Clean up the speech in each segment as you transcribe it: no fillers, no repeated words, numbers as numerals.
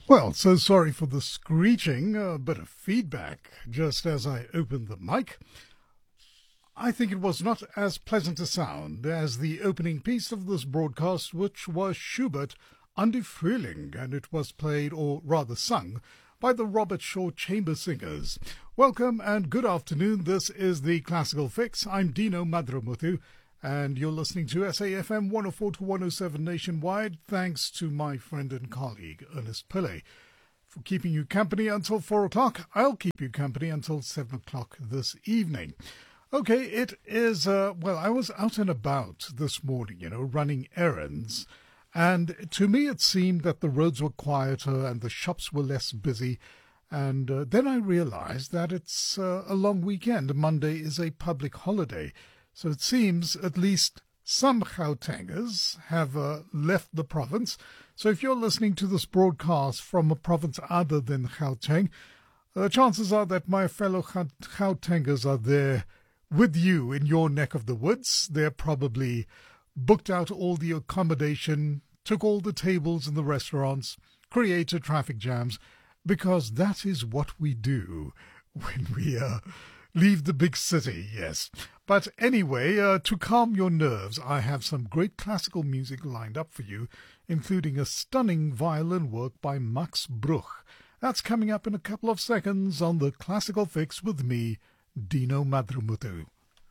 Well, so sorry for the screeching, a bit of feedback just as I opened the mic. I think it was not as pleasant a sound as the opening piece of this broadcast, which was Schubert an die Frühling, and it was played, or rather sung, by the Robert Shaw Chamber Singers. Welcome and good afternoon. This is the Classical Fix. I'm Dino Madramuthu, and you're listening to SAFM 104 to 107 nationwide, thanks to my friend and colleague, Ernest Pillay, for keeping you company until 4 o'clock. I'll keep you company until 7 o'clock this evening. Okay, it is, I was out and about this morning, running errands, and to me it seemed that the roads were quieter and the shops were less busy, and then I realized that it's a long weekend. Monday is a public holiday, so it seems at least some Gautengers have left the province. So if you're listening to this broadcast from a province other than Gauteng, chances are that my fellow Gautengers are there with you in your neck of the woods. They're probably booked out all the accommodation, took all the tables in the restaurants, created traffic jams, because that is what we do when we leave the big city, yes. But anyway, to calm your nerves, I have some great classical music lined up for you, including a stunning violin work by Max Bruch. That's coming up in a couple of seconds on the Classical Fix with me, Dino Madramuthu.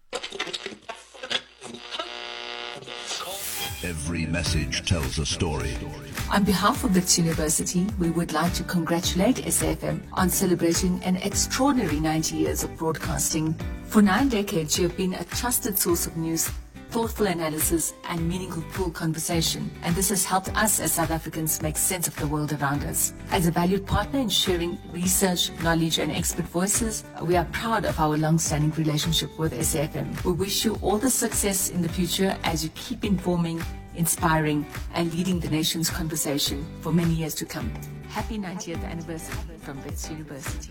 Every message tells a story. On behalf of Wits University, we would like to congratulate SAFM on celebrating an extraordinary 90 years of broadcasting. For 9 decades, you have been a trusted source of news, thoughtful analysis, and meaningful conversation. And this has helped us as South Africans make sense of the world around us. As a valued partner in sharing research, knowledge, and expert voices, we are proud of our long-standing relationship with SAFM. We wish you all the success in the future as you keep informing, inspiring, and leading the nation's conversation for many years to come. Happy 90th anniversary from Wits University.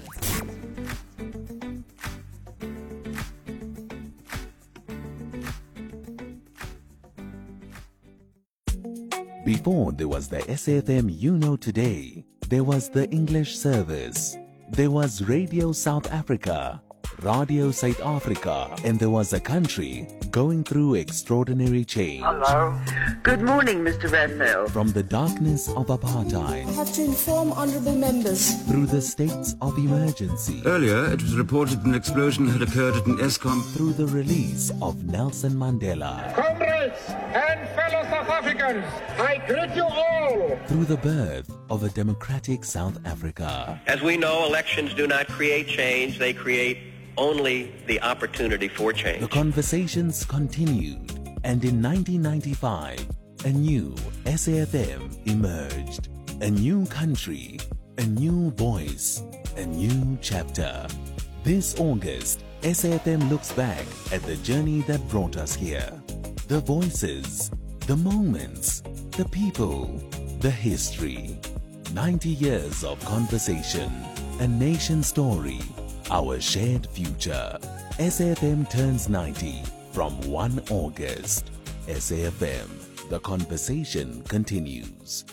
Before there was the SAFM you know today, there was the English service, there was Radio South Africa, Radio South Africa, and there was a country going through extraordinary change. Hello. Good morning, Mr. Raphael. From the darkness of apartheid, I have to inform honourable members, through the states of emergency, Earlier, it was reported an explosion had occurred at an ESCOM. through the release of Nelson Mandela, Comrades and fellow South Africans, I greet you all. through the birth of a democratic South Africa. As we know, elections do not create change, they create only the opportunity for change. The conversations continued, and in 1995, a new SAFM emerged. A new country, a new voice, a new chapter. This August, SAFM looks back at the journey that brought us here. The voices, the moments, the people, the history. 90 years of conversation, a nation story, our shared future. SAFM turns 90 from 1 August. SAFM, the conversation continues.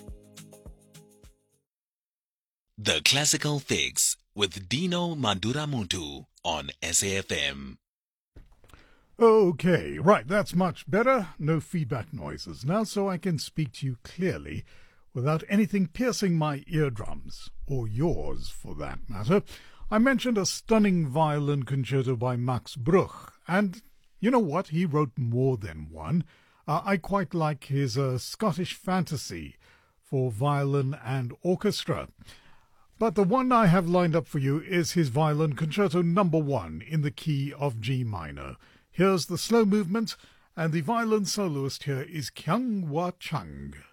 The Classical Fix with Dino Madramuthu on SAFM. Okay, right, that's much better. No feedback noises now, so I can speak to you clearly without anything piercing my eardrums, or yours for that matter. I mentioned a stunning violin concerto by Max Bruch, and you know what? He wrote more than one. I quite like his Scottish Fantasy for violin and orchestra. But the one I have lined up for you is his Violin Concerto No. 1 in the key of G minor. Here's the slow movement, and the violin soloist here is Kyung Wha Chung.